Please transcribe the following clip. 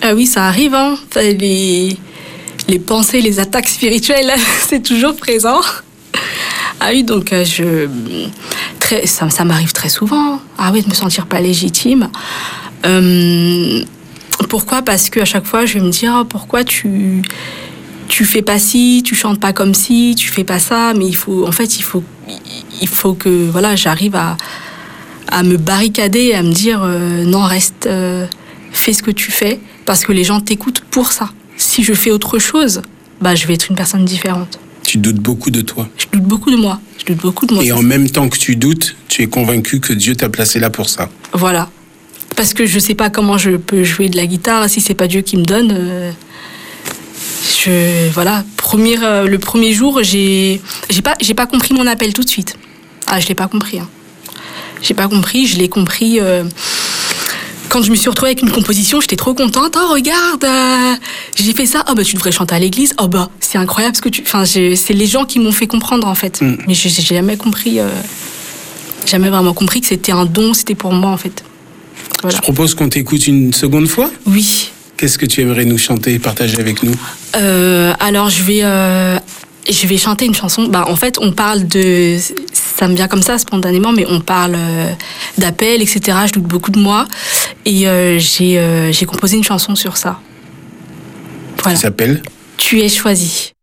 Ah oui, ça arrive, hein. Enfin, les pensées, les attaques spirituelles, c'est toujours présent. Ah oui, donc ça m'arrive très souvent. Ah oui, de me sentir pas légitime. Pourquoi ? Parce qu'à chaque fois, je vais me dire, pourquoi tu fais pas ci, tu chantes pas comme ci, tu fais pas ça. Mais il faut que voilà, j'arrive à me barricader et à me dire, non, reste, fais ce que tu fais, parce que les gens t'écoutent pour ça. Si je fais autre chose, je vais être une personne différente. Tu doutes beaucoup de toi. Je doute beaucoup de moi. Et en même temps que tu doutes, tu es convaincu que Dieu t'a placé là pour ça. Voilà. Parce que je sais pas comment je peux jouer de la guitare si c'est pas Dieu qui me donne. Voilà. Le premier jour, j'ai pas compris mon appel tout de suite. Ah, je l'ai pas compris. Hein. J'ai pas compris. Je l'ai compris. Quand je me suis retrouvée avec une composition, j'étais trop contente. Oh, regarde, j'ai fait ça. Oh, tu devrais chanter à l'église. Oh, c'est incroyable ce que tu... Enfin, c'est les gens qui m'ont fait comprendre, en fait. Mais j'ai jamais compris... jamais vraiment compris que c'était un don, c'était pour moi, en fait. Voilà. Je propose qu'on t'écoute une seconde fois. Oui. Qu'est-ce que tu aimerais nous chanter et partager avec nous ? Alors, je vais chanter une chanson. En fait, on parle de... Ça me vient comme ça, spontanément, mais on parle d'appel, etc. Je doute beaucoup de moi. Et j'ai composé une chanson sur ça. Voilà. Qui s'appelle ? Tu es choisi.